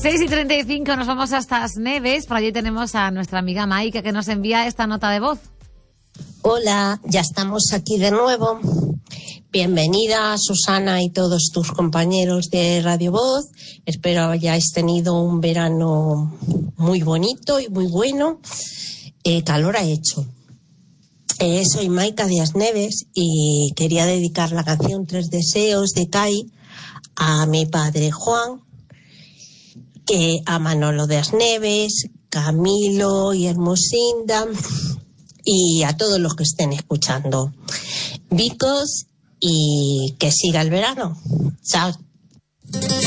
6:35 nos vamos hasta As Neves. Por allí tenemos a nuestra amiga Maika que nos envía esta nota de voz. Hola, ya estamos aquí de nuevo. Bienvenida Susana y todos tus compañeros de Radio Voz. Espero hayáis tenido un verano muy bonito y muy bueno. Calor ha hecho. Soy Maika de As Neves y quería dedicar la canción Tres Deseos de Kai a mi padre Juan, a Manolo de As Neves, Camilo y Hermosinda y a todos los que estén escuchando. Vicos y que siga el verano. Chao.